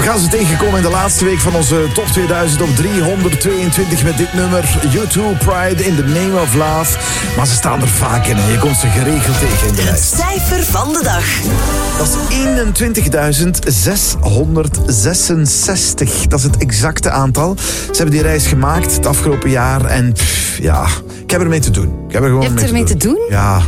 gaan ze tegenkomen in de laatste week van onze Top 2000 op 322 met dit nummer. U2, Pride in the Name of Love. Maar ze staan er vaak in en je komt ze geregeld tegen in de lijst. Het cijfer van de dag. Dat is 21.666. Dat is het exacte aantal. Ze hebben die reis gemaakt het afgelopen jaar en ik heb ermee te doen. Ik heb er gewoon Je hebt ermee te doen? Ja.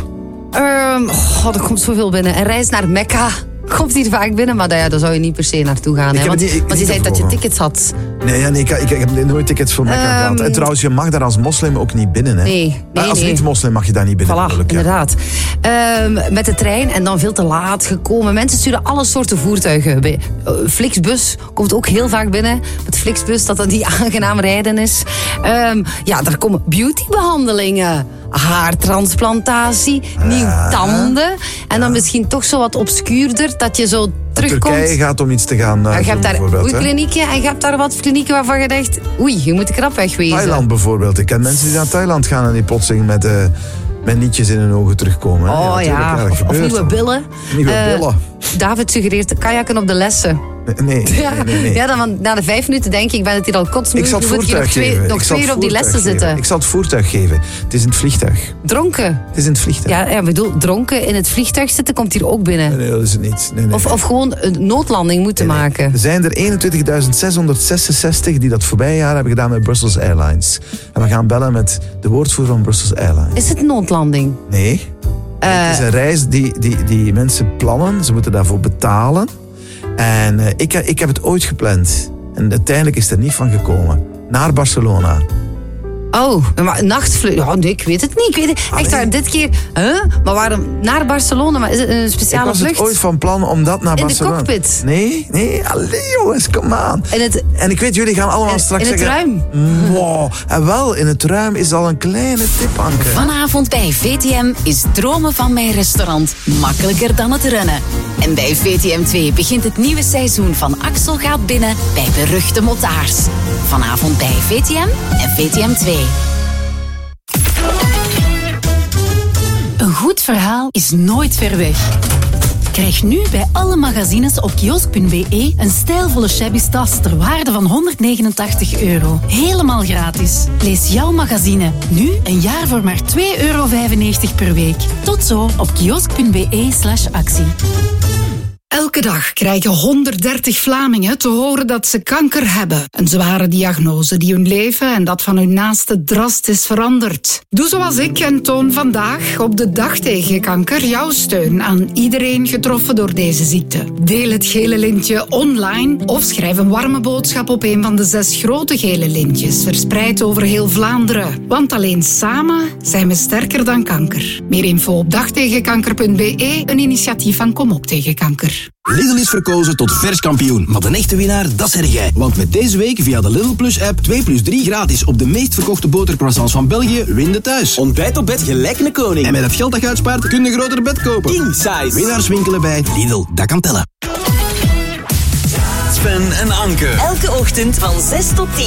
Er komt zoveel binnen. Een reis naar Mekka komt hier vaak binnen, maar daar zou je niet per se naartoe gaan. Hè? Want je zei dat je tickets had. Nee, ik heb nooit tickets voor Mekka gehad. En trouwens, je mag daar als moslim ook niet binnen. Hè? Nee. Als niet-moslim mag je daar niet binnen. Voilà, inderdaad. Met de trein en dan veel te laat gekomen. Mensen sturen alle soorten voertuigen bij. Flixbus komt ook heel vaak binnen. Met Flixbus, dat niet aangenaam rijden is. Er komen beautybehandelingen. Haartransplantatie, nieuw tanden. En dan misschien toch zo wat obscuurder, dat je zo terugkomt. Turkije gaat om iets te gaan je hebt daar klinieken en je hebt daar wat klinieken waarvan je denkt, je moet krap wegwezen. Thailand bijvoorbeeld. Ik ken mensen die naar Thailand gaan en die plotseling met nietjes in hun ogen terugkomen. Of nieuwe billen. Billen. David suggereert kajakken op de lessen. Nee. Ja, dan na de 5 minuten denk ik ben het hier al kotsmoe. Ik zal het voertuig geven. Nog 2 uur op die lessen zitten. Ik zal het voertuig geven. Het is in het vliegtuig. Dronken? Het is in het vliegtuig. Ja, ik bedoel, dronken in het vliegtuig zitten komt hier ook binnen. Nee, dat is het niet. Nee. Of gewoon een noodlanding moeten maken. Er zijn er 21.666 die dat voorbije jaar hebben gedaan met Brussels Airlines. En we gaan bellen met de woordvoerder van Brussels Airlines. Is het een noodlanding? Nee. Het is een reis die mensen plannen. Ze moeten daarvoor betalen. En ik heb het ooit gepland. En uiteindelijk is er niet van gekomen. Naar Barcelona. Oh, maar nachtvlucht. Ja, nee, ik weet het niet. Echt waar, dit keer. Maar waarom naar Barcelona? Maar is het een speciale vlucht? Ik was het ooit van plan om dat naar Barcelona. In de cockpit? Nee. Allee jongens, kom aan. En ik weet, jullie gaan allemaal straks zeggen... In het ruim? Wow. En wel, in het ruim is al een kleine tip, Anke. Vanavond bij VTM is dromen van mijn restaurant makkelijker dan het rennen. En bij VTM 2 begint het nieuwe seizoen van Axel gaat binnen bij beruchte motards. Vanavond bij VTM en VTM 2. Een goed verhaal is nooit ver weg. Krijg nu bij alle magazines op kiosk.be een stijlvolle shabby tas ter waarde van €189. Helemaal gratis. Lees jouw magazine nu een jaar voor maar €2,95 per week. Tot zo op kiosk.be/actie. Elke dag krijgen 130 Vlamingen te horen dat ze kanker hebben. Een zware diagnose die hun leven en dat van hun naasten drastisch verandert. Doe zoals ik en toon vandaag op de Dag tegen Kanker jouw steun aan iedereen getroffen door deze ziekte. Deel het gele lintje online of schrijf een warme boodschap op een van de 6 grote gele lintjes verspreid over heel Vlaanderen. Want alleen samen zijn we sterker dan kanker. Meer info op dagtegenkanker.be, een initiatief van Kom op tegen kanker. Lidl is verkozen tot vers kampioen, maar de echte winnaar, dat zeg jij. Want met deze week via de Lidl Plus app 2+3 gratis op de meest verkochte botercroissants van België, win de thuis. Ontbijt op bed gelijk een koning. En met het geld dat je uitspaart, kun je een groter bed kopen. King size. Winnaars winkelen bij Lidl, dat kan tellen. Sven en Anke. Elke ochtend van 6 tot 10.